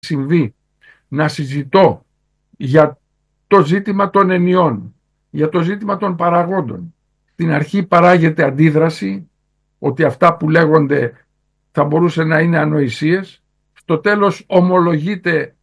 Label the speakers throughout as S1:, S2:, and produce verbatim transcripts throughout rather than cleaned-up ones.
S1: συμβεί να συζητώ για το ζήτημα των ενιών, για το ζήτημα των παραγόντων. Στην αρχή παράγεται αντίδραση ότι αυτά που λέγονται θα μπορούσε να είναι ανοησίες. Στο τέλος ομολογείται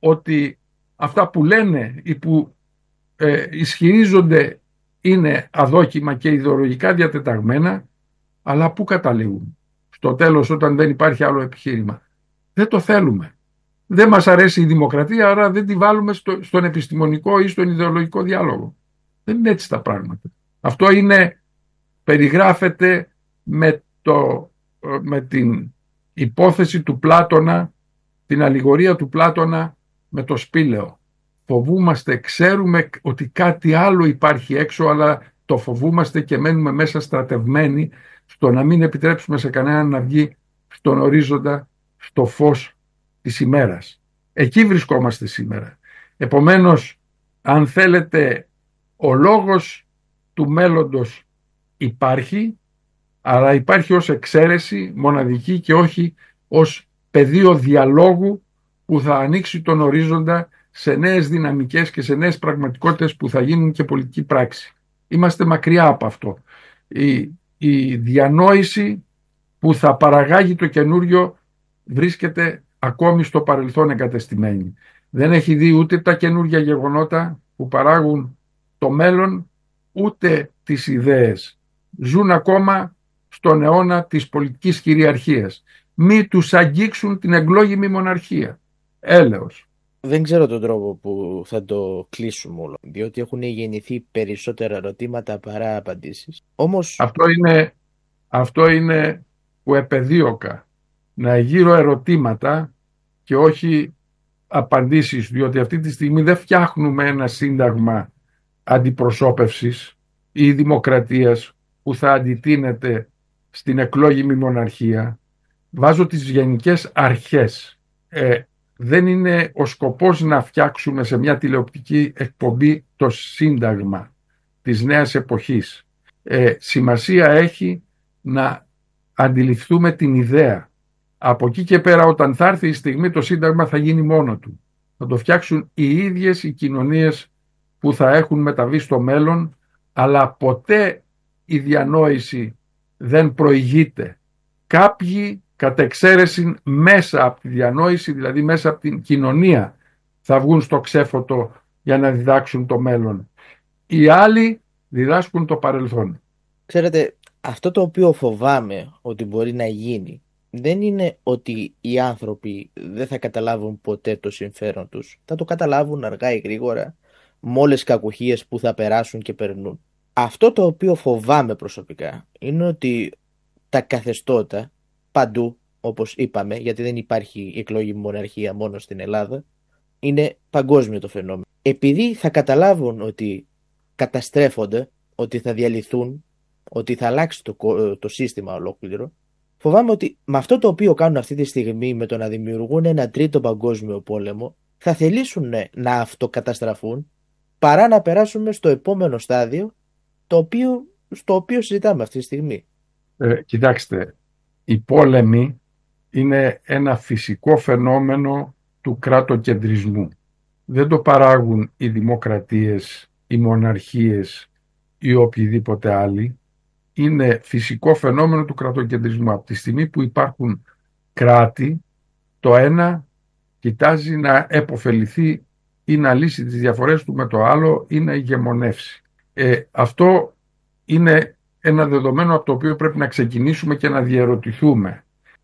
S1: ότι αυτά που λένε ή που ε, ισχυρίζονται είναι αδόκιμα και ιδεολογικά διατεταγμένα, αλλά πού καταλήγουν? Στο τέλος, όταν δεν υπάρχει άλλο επιχείρημα. Δεν το θέλουμε. Δεν μας αρέσει η δημοκρατία, άρα δεν τη βάλουμε στο, στον επιστημονικό ή στον ιδεολογικό διάλογο. Δεν είναι έτσι τα πράγματα. Αυτό είναι, περιγράφεται με, το, με την υπόθεση του Πλάτωνα, την αλληγορία του Πλάτωνα με το σπήλαιο. Φοβούμαστε, ξέρουμε ότι κάτι άλλο υπάρχει έξω, αλλά το φοβούμαστε και μένουμε μέσα στρατευμένοι στο να μην επιτρέψουμε σε κανέναν να βγει στον ορίζοντα, στο φως της ημέρας. Εκεί βρισκόμαστε σήμερα. Επομένως, αν θέλετε, ο λόγος του μέλλοντος υπάρχει, αλλά υπάρχει ως εξαίρεση μοναδική και όχι ως πεδίο διαλόγου που θα ανοίξει τον ορίζοντα σε νέες δυναμικές και σε νέες πραγματικότητες που θα γίνουν και πολιτική πράξη. Είμαστε μακριά από αυτό. Η, η διανόηση που θα παραγάγει το καινούριο βρίσκεται ακόμη στο παρελθόν εγκατεστημένη. Δεν έχει δει ούτε τα καινούργια γεγονότα που παράγουν το μέλλον, ούτε τις ιδέες. Ζουν ακόμα στον αιώνα της πολιτικής κυριαρχίας. Μη τους αγγίξουν την εκλόγιμη μοναρχία. Έλεος.
S2: Δεν ξέρω τον τρόπο που θα το κλείσουμε όλο, διότι έχουν γεννηθεί περισσότερα ερωτήματα παρά απαντήσεις. Όμως...
S1: Αυτό είναι, αυτό είναι που επεδίωκα, να γύρω ερωτήματα και όχι απαντήσεις, διότι αυτή τη στιγμή δεν φτιάχνουμε ένα σύνταγμα αντιπροσώπευσης ή δημοκρατίας που θα αντιτείνεται στην εκλόγιμη μοναρχία. Βάζω τις γενικές αρχές. Ε, δεν είναι ο σκοπός να φτιάξουμε σε μια τηλεοπτική εκπομπή το σύνταγμα της νέας εποχής. Ε, σημασία έχει να αντιληφθούμε την ιδέα. Από εκεί και πέρα, όταν θα έρθει η στιγμή, το σύνταγμα θα γίνει μόνο του. Θα το φτιάξουν οι ίδιες οι κοινωνίες που θα έχουν μεταβεί στο μέλλον, αλλά ποτέ η διανόηση δεν προηγείται. Κάποιοι κατ' εξαίρεση μέσα από τη διανόηση, δηλαδή μέσα από την κοινωνία, θα βγουν στο ξέφωτο για να διδάξουν το μέλλον. Οι άλλοι διδάσκουν το παρελθόν.
S2: Ξέρετε, αυτό το οποίο φοβάμαι ότι μπορεί να γίνει δεν είναι ότι οι άνθρωποι δεν θα καταλάβουν ποτέ το συμφέρον τους. Θα το καταλάβουν αργά ή γρήγορα, με όλες τις κακουχίες που θα περάσουν και περνούν. Αυτό το οποίο φοβάμαι προσωπικά είναι ότι τα καθεστώτα παντού, όπως είπαμε, γιατί δεν υπάρχει εκλογική μοναρχία μόνο στην Ελλάδα, είναι παγκόσμιο το φαινόμενο. Επειδή θα καταλάβουν ότι καταστρέφονται, ότι θα διαλυθούν, ότι θα αλλάξει το, το σύστημα ολόκληρο, φοβάμαι ότι με αυτό το οποίο κάνουν αυτή τη στιγμή, με το να δημιουργούν ένα τρίτο παγκόσμιο πόλεμο, θα θελήσουν να αυτοκαταστραφούν παρά να περάσουμε στο επόμενο στάδιο, το οποίο, στο οποίο συζητάμε αυτή τη στιγμή.
S1: Ε, κοιτάξτε, οι πόλεμοι είναι ένα φυσικό φαινόμενο του κράτοκεντρισμού. Δεν το παράγουν οι δημοκρατίες, οι μοναρχίες ή οποιοδήποτε άλλοι. Είναι φυσικό φαινόμενο του κρατοκεντρισμού. Από τη στιγμή που υπάρχουν κράτη, το ένα κοιτάζει να επωφεληθεί ή να λύσει τις διαφορές του με το άλλο ή να ηγεμονεύσει. Ε, αυτό είναι ένα δεδομένο από το οποίο πρέπει να ξεκινήσουμε και να διερωτηθούμε.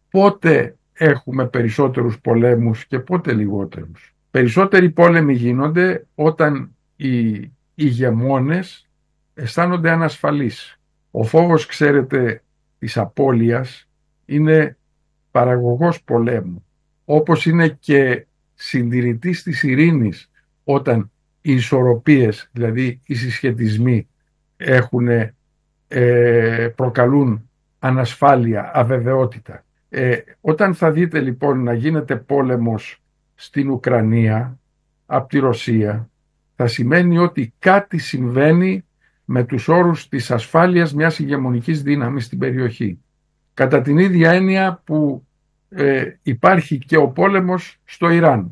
S1: Πότε έχουμε περισσότερους πολέμους και πότε λιγότερους? Περισσότεροι πόλεμοι γίνονται όταν οι ηγεμόνες αισθάνονται ανασφαλείς. Ο φόβος, ξέρετε, της απώλειας είναι παραγωγός πολέμου, όπως είναι και συντηρητής της ειρήνης όταν οι ισορροπίες, δηλαδή οι συσχετισμοί έχουν, ε, προκαλούν ανασφάλεια, αβεβαιότητα. Ε, όταν θα δείτε λοιπόν να γίνεται πόλεμος στην Ουκρανία από τη Ρωσία, θα σημαίνει ότι κάτι συμβαίνει με τους όρους της ασφάλειας μιας ηγεμονικής δύναμης στην περιοχή. Κατά την ίδια έννοια που ε, υπάρχει και ο πόλεμος στο Ιράν.